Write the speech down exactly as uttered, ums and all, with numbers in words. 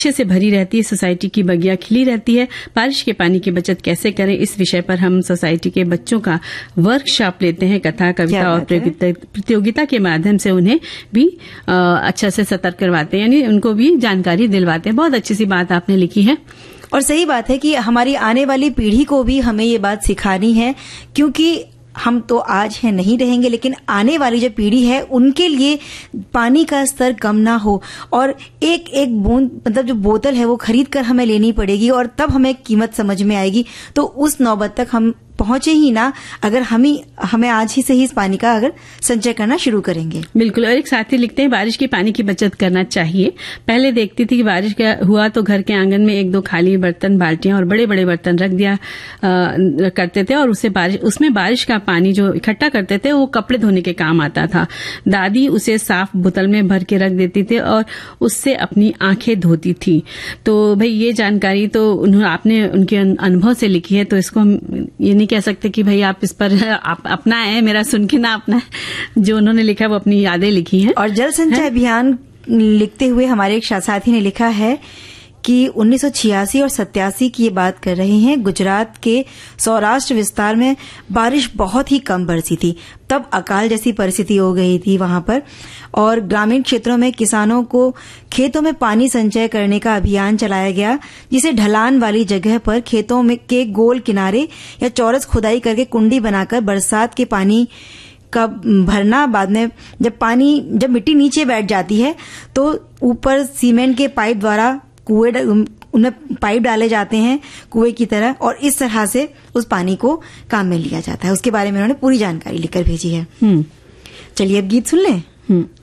अच्छे से भरी रहती है, सोसाइटी की बगिया खिली रहती है। बारिश के पानी की बचत कैसे करें, इस विषय पर हम सोसाइटी के बच्चों का वर्कशॉप लेते हैं। कथा, कविता और प्रतियोगिता के माध्यम से उन्हें भी अच्छा से सतर्क करवाते हैं, यानी उनको भी जानकारी दिलवाते हैं। बहुत अच्छी सी बात आपने लिखी है। और सही बात है कि हमारी आने वाली पीढ़ी को भी हमें ये बात सिखानी है, क्योंकि हम तो आज है नहीं रहेंगे, लेकिन आने वाली जो पीढ़ी है उनके लिए पानी का स्तर कम ना हो। और एक एक बूंद मतलब जो बोतल है वो खरीद कर हमें लेनी पड़ेगी और तब हमें कीमत समझ में आएगी। तो उस नौबत तक हम पहुंचे ही ना अगर हम ही हमें आज ही से ही इस पानी का अगर संचय करना शुरू करेंगे। बिल्कुल। और एक साथी लिखते हैं, बारिश के पानी की बचत करना चाहिए। पहले देखती थी कि बारिश का हुआ तो घर के आंगन में एक दो खाली बर्तन, बाल्टियां और बड़े बड़े बर्तन रख दिया आ, करते थे और उससे बारिश उसमें बारिश का पानी जो इकट्ठा करते थे वो कपड़े धोने के काम आता था। दादी उसे साफ बोतल में भर के रख देती थी और उससे अपनी आंखें धोती थी। तो भाई ये जानकारी तो उन्होंने आपने उनके अनुभव से लिखी है, तो इसको हम ये नहीं कह सकते कि भाई आप इस पर आप अपना है, मेरा सुन के ना अपना है। जो उन्होंने लिखा है वो अपनी यादें लिखी हैं। और जल संचय अभियान लिखते हुए हमारे एक साथी ने लिखा है कि उन्नीस सौ छियासी और सत्यासी की ये बात कर रहे हैं। गुजरात के सौराष्ट्र विस्तार में बारिश बहुत ही कम बरसी थी, तब अकाल जैसी परिस्थिति हो गई थी वहां पर। और ग्रामीण क्षेत्रों में किसानों को खेतों में पानी संचय करने का अभियान चलाया गया, जिसे ढलान वाली जगह पर खेतों में के गोल किनारे या चौरस खुदाई करके कुंडी बनाकर बरसात के पानी का भरना। बाद में जब पानी जब मिट्टी नीचे बैठ जाती है तो ऊपर सीमेंट के पाइप द्वारा कुएं उनमें पाइप डाले जाते हैं कुएं की तरह, और इस तरह से उस पानी को काम में लिया जाता है। उसके बारे में उन्होंने पूरी जानकारी लिखकर भेजी है। चलिए अब गीत सुन लें।